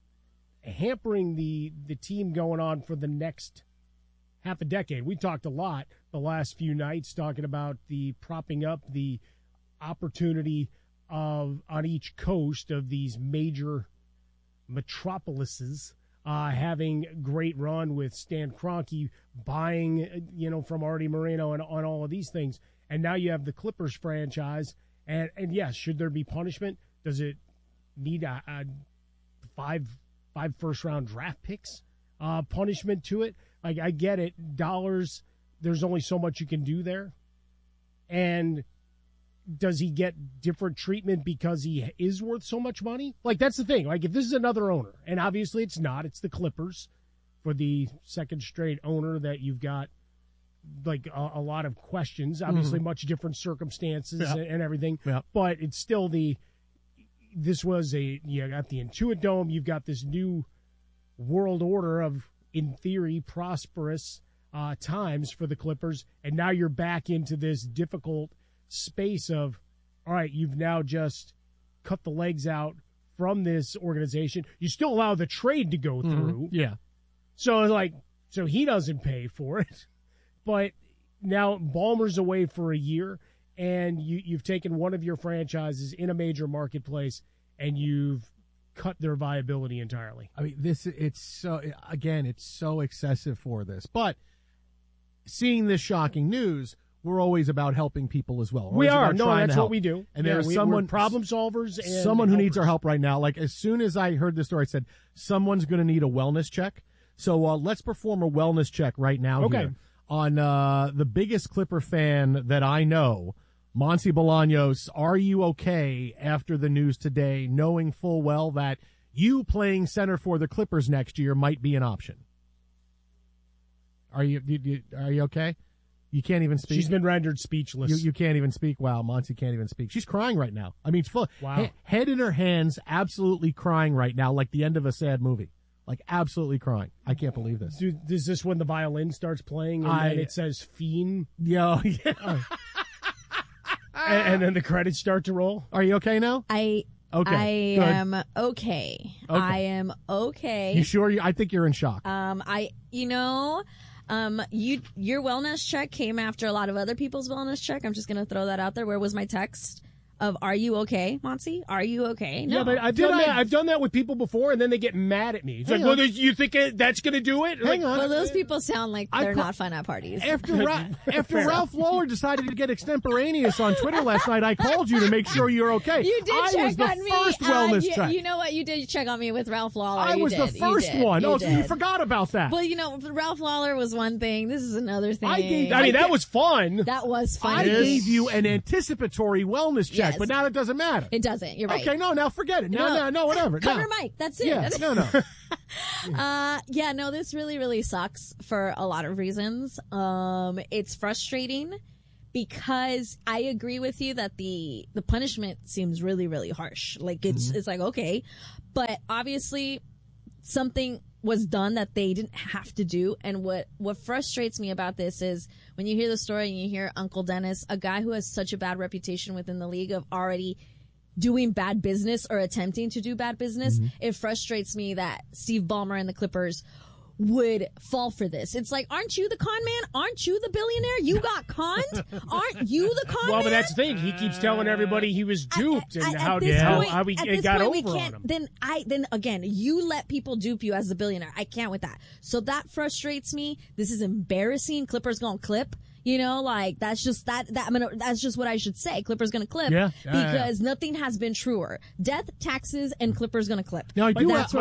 hampering the team going on for the next half a decade. We talked a lot the last few nights talking about the propping up the opportunity of on each coast of these major metropolises having great run with Stan Kroenke buying, from Artie Moreno and on all of these things. And now you have the Clippers franchise. And yes, should there be punishment? Does it need a five first-round draft picks punishment to it? Like, I get it. Dollars, there's only so much you can do there. And does he get different treatment because he is worth so much money? Like, that's the thing. Like, if this is another owner, and obviously it's not, it's the Clippers for the second straight owner that you've got, like, a lot of questions, obviously much different circumstances and everything. Yeah. But it's still you got the Intuit Dome, you've got this new world order of, in theory, prosperous times for the Clippers, and now you're back into this difficult space of, all right, you've now just cut the legs out from this organization. You still allow the trade to go through. Yeah. So he doesn't pay for it. But now Ballmer's away for a year, and you've taken one of your franchises in a major marketplace, and you've cut their viability entirely. I mean, it's so excessive for this. But seeing this shocking news, we're always about helping people as well. We are. No, that's what we do. And there's someone, we're problem solvers. And someone who needs our help right now. Like, as soon as I heard this story, I said, someone's going to need a wellness check. So let's perform a wellness check right now here on the biggest Clipper fan that I know, Monty Bolaños. Are you okay after the news today, knowing full well that you playing center for the Clippers next year might be an option? Are you okay? You can't even speak. She's been rendered speechless. You can't even speak. Wow, Monty can't even speak. She's crying right now. I mean, head in her hands, absolutely crying right now, like the end of a sad movie. Like, absolutely crying. I can't believe this. Dude, is this when the violin starts playing and then it says Fiend? Yeah. And then the credits start to roll? Are you okay now? I am okay. I am okay. You sure? I think you're in shock. Your wellness check came after a lot of other people's wellness check. I'm just going to throw that out there. Where was my text? of "Are you okay, Monty? Are you okay?" No. Yeah, but I've done that with people before, and then they get mad at me. It's like, well, you think that's going to do it? Hang on. Well, those people sound like they're not fun at parties. After Ralph Lawler decided to get extemporaneous on Twitter last night, I called you to make sure you're okay. You did I check was the on me. first wellness check. You know what? You did check on me with Ralph Lawler. I was the first one. So you forgot about that. Well, Ralph Lawler was one thing. This is another thing. That was fun. That was fun. I gave you an anticipatory wellness check, but now it doesn't matter. It doesn't. You're right. Okay, now forget it. No, whatever. Cover Mike. That's it. Yeah, no. This really, really sucks for a lot of reasons. It's frustrating because I agree with you that the punishment seems really, really harsh. Like it's like, okay, but obviously something was done that they didn't have to do. And what frustrates me about this is when you hear the story and you hear Uncle Dennis, a guy who has such a bad reputation within the league of already doing bad business or attempting to do bad business, it frustrates me that Steve Ballmer and the Clippers would fall for this. It's like, aren't you the con man? Aren't you the billionaire? You got conned? Aren't you the con man? Well, but that's the thing. He keeps telling everybody he was duped and how we got over on him. Then again, you let people dupe you as the billionaire. I can't with that. So that frustrates me. This is embarrassing. Clippers gonna clip. That's just that's just what I should say. Clippers gonna clip because nothing has been truer. Death, taxes, and Clippers gonna clip. Now I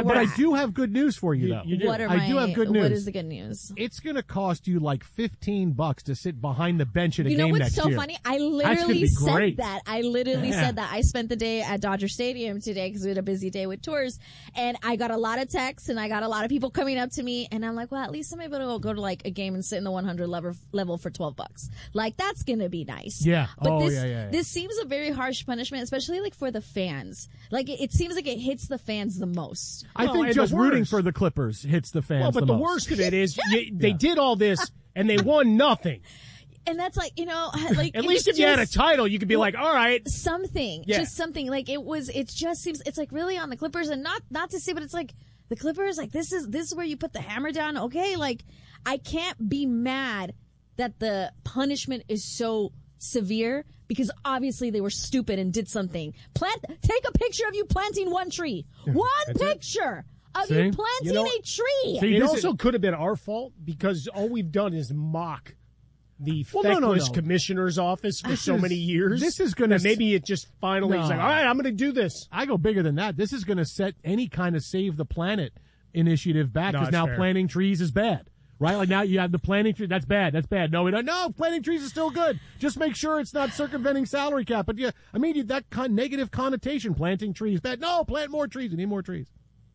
do have good news for you though. I do have good news. What is the good news? It's gonna cost you like $15 to sit behind the bench at a game next year. You know what's so funny? I literally said that. said that. I spent the day at Dodger Stadium today because we had a busy day with tours, and I got a lot of texts and I got a lot of people coming up to me, and I'm like, well, at least I'm able to go to like a game and sit in the 100 level for $12. Like that's gonna be nice. Yeah. But this seems a very harsh punishment, especially like for the fans. Like it seems like it hits the fans the most. I think just rooting for the Clippers hits the fans. Well, but the most. Worst of it is they did all this and they won nothing. And that's like, like at least if you had a title, you could be like, all right, something, just something. Like it just seems it's like really on the Clippers, and not to say, but it's like the Clippers. Like this is where you put the hammer down. Okay, like I can't be mad that the punishment is so severe because obviously they were stupid and did something. Take a picture of you planting one tree. One picture of you planting a tree. It also could have been our fault because all we've done is mock the feckless commissioner's office for so many years. This is going to maybe it just finally is like, all right, I'm going to do this. I go bigger than that. This is going to set any kind of Save the Planet initiative back because now planting trees is bad. Right? Like now you have the planting tree. That's bad. No, we don't. No, planting trees is still good. Just make sure it's not circumventing salary cap. But that negative connotation, planting trees, bad. No, plant more trees. We need more trees.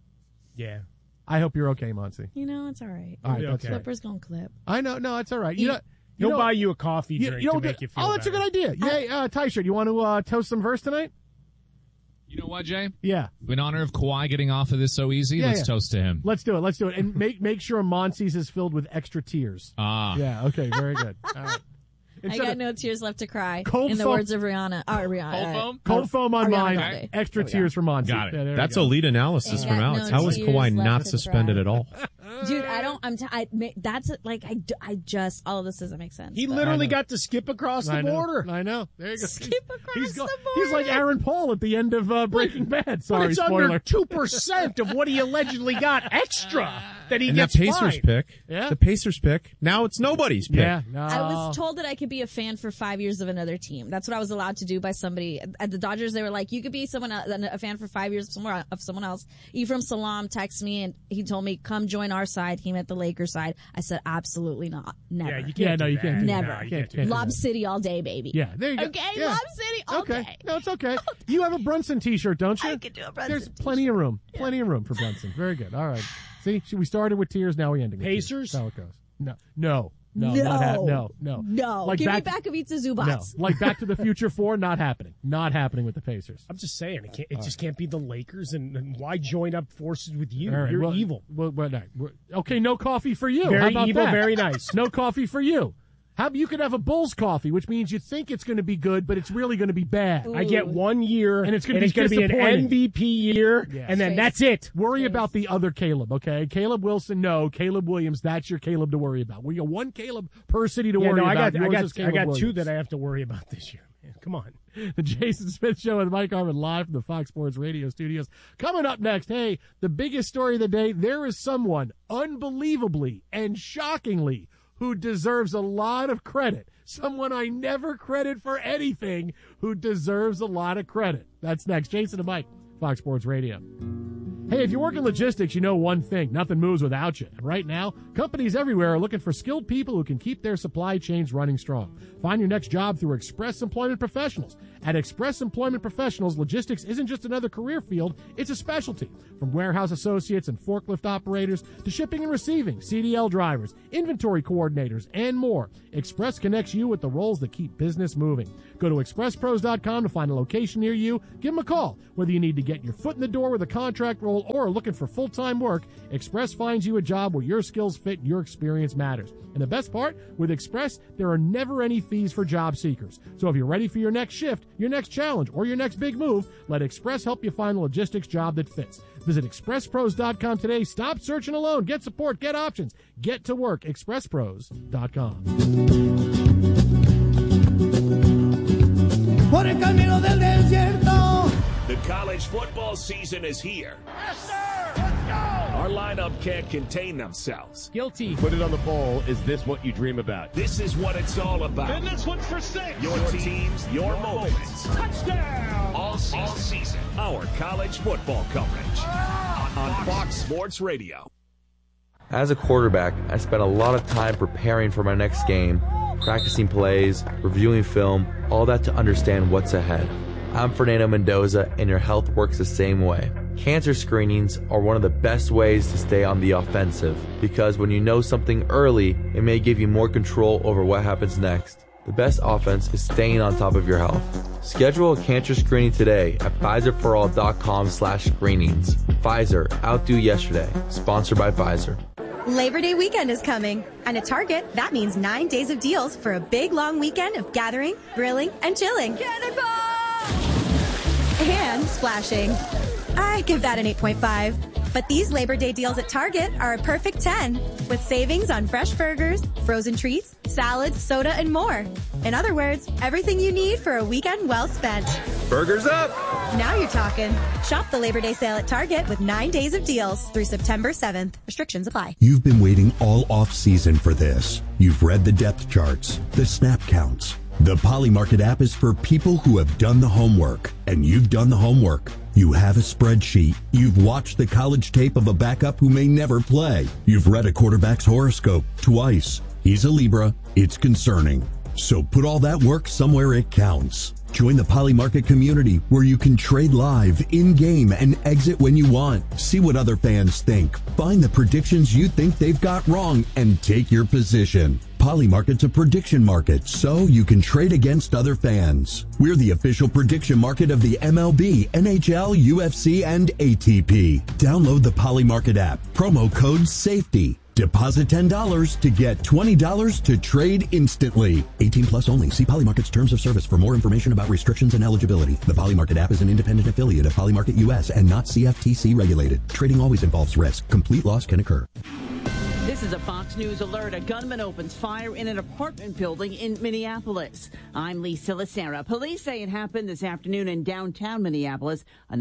Yeah. I hope you're okay, Monty. It's all right. All right, that's Clippers gonna clip. I know. No, it's all right. He'll buy you a coffee drink to make you feel that's better. a good idea. Yay, Ty-shirt, you want to toast some verse tonight? You know what, Jay? Yeah. In honor of Kawhi getting off of this so easy, let's toast to him. Let's do it. And make sure Monsi's is filled with extra tears. Yeah, okay, very good. All right. I got no tears left to cry, in the words of Rihanna. Cold foam on mine. Okay. Extra tears for Monty. Got it. Yeah, That's elite analysis from Alex. How was Kawhi not suspended at all? Dude, that's like, all of this doesn't make sense. He literally got to skip across the border. I know. There you go. Skip across the border. He's like Aaron Paul at the end of Breaking Bad. Sorry, but it's spoiler. under 2% of what he allegedly got extra that he and gets that Pacers fined. pick. Yeah. The Pacers pick. Now it's nobody's pick. Yeah. No. I was told that I could be a fan for 5 years of another team. That's what I was allowed to do by somebody at the Dodgers. They were like, you could be a fan for 5 years of someone else. Ephraim Salam texted me and he told me, come join our side. He meant the Lakers side. I said, absolutely not. Never. Yeah, you can't. you can't. Never. No, you can't Lob City all day, baby. Yeah, there you go. Okay, yeah. Lob City all day. No, it's okay. You have a Brunson t-shirt, don't you? I could do a Brunson There's plenty of room. Yeah. Plenty of room for Brunson. Very good. All right. See, we started with tears, now we ending with Pacers? Tears. That's how it goes. No. No. Like give me back of Ivica Zubac. No. Like Back to the Future 4, not happening. Not happening with the Pacers. I'm just saying, it just can't be the Lakers, and why join up forces with you? Right, You're evil. Okay, no coffee for you. Very How about evil, that? very nice. No coffee for you. You could have a Bulls coffee, which means you think it's going to be good, but it's really going to be bad. Ooh. I get 1 year, and it's going to be an MVP year, and then that's it. Worry about the other Caleb, okay? Caleb Wilson, no. Caleb Williams, that's your Caleb to worry about. We got one Caleb per city to worry about. I got two that I have to worry about this year. Man. Come on. The Jason Smith Show with Mike Harmon live from the Fox Sports Radio studios. Coming up next, hey, the biggest story of the day, there is someone unbelievably and shockingly who deserves a lot of credit. Someone I never credit for anything who deserves a lot of credit. That's next. Jason and Mike, Fox Sports Radio. Hey, if you work in logistics, you know one thing. Nothing moves without you. And right now, companies everywhere are looking for skilled people who can keep their supply chains running strong. Find your next job through Express Employment Professionals. At Express Employment Professionals, logistics isn't just another career field, it's a specialty. From warehouse associates and forklift operators to shipping and receiving, CDL drivers, inventory coordinators, and more. Express connects you with the roles that keep business moving. Go to expresspros.com to find a location near you. Give them a call. Whether you need to get your foot in the door with a contract role or looking for full-time work, Express finds you a job where your skills fit and your experience matters. And the best part, with Express, there are never any fees for job seekers. So if you're ready for your next shift, your next challenge, or your next big move, let Express help you find a logistics job that fits. Visit expresspros.com today. Stop searching alone. Get support. Get options. Get to work. expresspros.com. Por el camino del desierto. The college football season is here. Yes, sir. Let's go. Our lineup can't contain themselves. Guilty. Put it on the bowl. Is this what you dream about? This is what it's all about. And this one's for 6. Your teams, your moments. Touchdown. All season. Our college football coverage on Fox Sports Radio. As a quarterback, I spent a lot of time preparing for my next game, practicing plays, reviewing film, all that to understand what's ahead. I'm Fernando Mendoza, and your health works the same way. Cancer screenings are one of the best ways to stay on the offensive, because when you know something early, it may give you more control over what happens next. The best offense is staying on top of your health. Schedule a cancer screening today at PfizerForAll.com/screenings. Pfizer, outdo yesterday. Sponsored by Pfizer. Labor Day weekend is coming, and at Target, that means 9 days of deals for a big, long weekend of gathering, grilling, and chilling. Cannonball! And splashing. I give that an 8.5. But these Labor Day deals at Target are a perfect 10, with savings on fresh burgers, frozen treats, salads, soda, and more. In other words, everything you need for a weekend well spent. Burgers up! Now you're talking. Shop the Labor Day sale at Target with 9 days of deals through September 7th. Restrictions apply. You've been waiting all off-season for this. You've read the depth charts, the snap counts. The Polymarket app is for people who have done the homework, and you've done the homework. You have a spreadsheet. You've watched the college tape of a backup who may never play. You've read a quarterback's horoscope twice. He's a Libra. It's concerning. So put all that work somewhere it counts. Join the Polymarket community where you can trade live, in-game, and exit when you want. See what other fans think. Find the predictions you think they've got wrong and take your position. Polymarket's a prediction market, so you can trade against other fans. We're the official prediction market of the MLB, NHL, UFC, and ATP. Download the Polymarket app. Promo code SAFETY. Deposit $10 to get $20 to trade instantly. 18 plus only. See Polymarket's terms of service for more information about restrictions and eligibility. The Polymarket app is an independent affiliate of Polymarket US and not CFTC regulated. Trading always involves risk. Complete loss can occur. This is a Fox News alert. A gunman opens fire in an apartment building in Minneapolis. I'm Lisa Lacera. Police say it happened this afternoon in downtown Minneapolis. A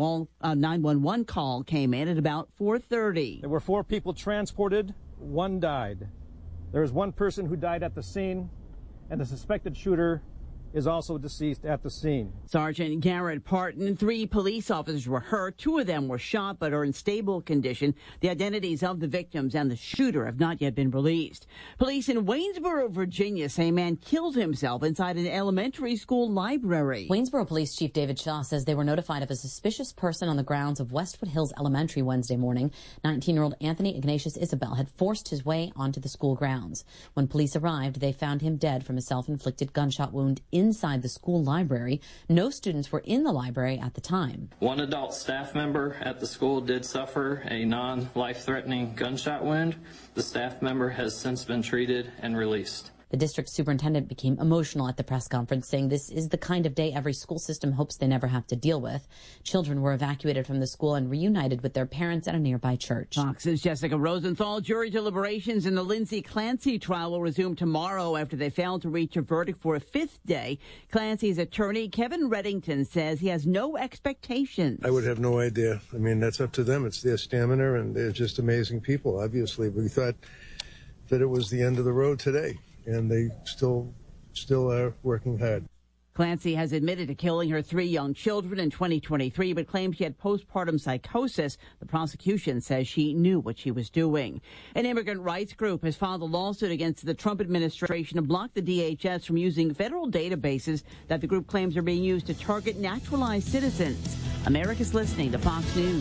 911 call came in at about 4:30. There were 4 people transported. 1 died. There is 1 person who died at the scene, and the suspected shooter is also deceased at the scene. Sergeant Garrett Parton, 3 police officers were hurt. 2 of them were shot but are in stable condition. The identities of the victims and the shooter have not yet been released. Police in Waynesboro, Virginia say a man killed himself inside an elementary school library. Waynesboro Police Chief David Shaw says they were notified of a suspicious person on the grounds of Westwood Hills Elementary Wednesday morning. 19-year-old Anthony Ignatius Isabel had forced his way onto the school grounds. When police arrived, they found him dead from a self-inflicted gunshot wound inside the school library. No students were in the library at the time. 1 adult staff member at the school did suffer a non-life-threatening gunshot wound. The staff member has since been treated and released. The district superintendent became emotional at the press conference, saying this is the kind of day every school system hopes they never have to deal with. Children were evacuated from the school and reunited with their parents at a nearby church. Fox's Jessica Rosenthal. Jury deliberations in the Lindsay Clancy trial will resume tomorrow after they failed to reach a verdict for a fifth day. Clancy's attorney, Kevin Reddington, says he has no expectations. I would have no idea. I mean, that's up to them. It's their stamina, and they're just amazing people. Obviously, we thought that it was the end of the road today, and they still are working hard. Clancy has admitted to killing her 3 young children in 2023, but claims she had postpartum psychosis. The prosecution says she knew what she was doing. An immigrant rights group has filed a lawsuit against the Trump administration to block the DHS from using federal databases that the group claims are being used to target naturalized citizens. America's listening to Fox News.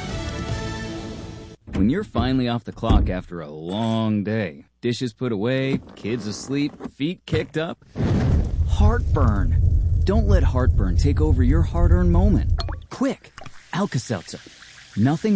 When you're finally off the clock after a long day, dishes put away, kids asleep, feet kicked up, heartburn. Don't let heartburn take over your hard-earned moment. Quick, Alka-Seltzer. Nothing